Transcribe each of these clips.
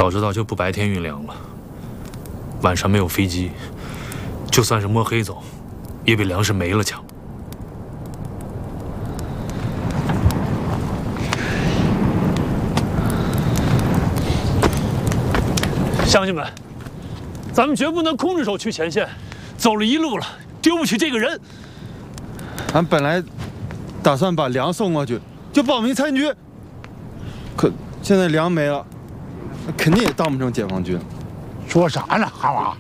早知道就不白天运粮了。晚上没有飞机，就算是摸黑走，也比粮食没了强。乡亲们，咱们绝不能空着手去前线，走了一路了，丢不起这个人。 俺本来打算把粮送过去，就报名参军。可现在粮没了，肯定也当不成解放军。 说啥呢，哈娃？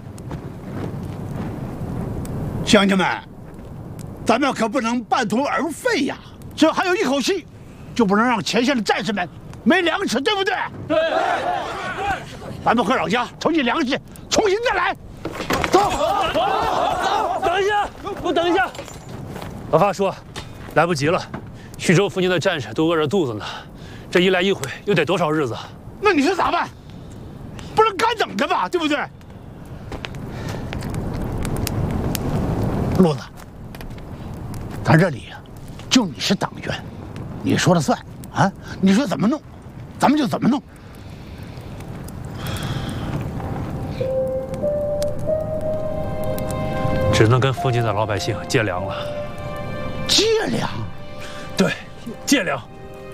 乡亲们，咱们可不能半途而废呀！这还有一口气，就不能让前线的战士们没粮食，对不对？对。咱们回老家筹集粮食，重新再来。走。 等一下，给我等一下。老发说，来不及了，徐州附近的战士都饿着肚子呢，这一来一回又得多少日子？ 那你说咋办？不能干等着吧，对不对？路子，咱这里就你是党员，你说了算啊！你说怎么弄，咱们就怎么弄。 只能跟附近的老百姓借粮了。 借粮？ 对，借粮。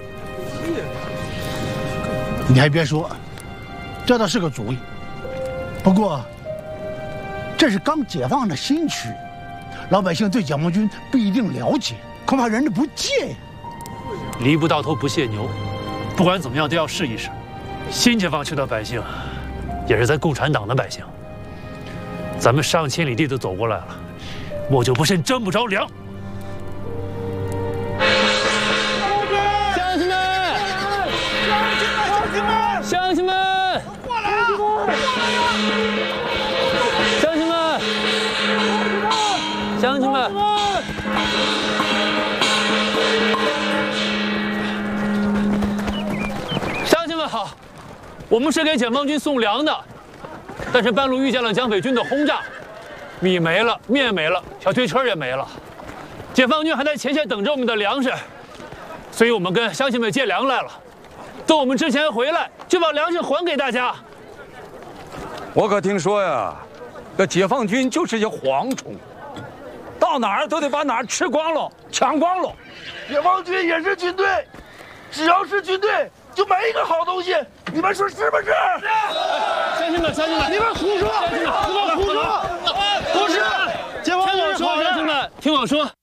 你还别说，这倒是个主意。不过，这是刚解放的新区，老百姓对解放军不一定了解，恐怕人家不借呀。 犁不到头不谢牛，不管怎么样都要试一试。新解放区的百姓，也是咱共产党的百姓。咱们上千里地都走过来了，我就不信争不着粮。乡亲们，乡亲们， 过来啊！ 乡亲们，乡亲们，乡亲们好，我们是给解放军送粮的。但是半路遇见了蒋匪军的轰炸，米没了，面没了，小推车也没了，解放军还在前线等着我们的粮食，所以我们跟乡亲们借粮来了。等我们之前回来，就把粮食还给大家。 我可听说呀，这解放军就是些蝗虫，到哪儿都得把哪儿吃光了、抢光了。 解放军也是军队，只要是军队，就没一个好东西。你们说是不是？ 乡亲们，乡亲们， 你们胡说！你们胡说！ 不是，听我说，乡亲们，听我说，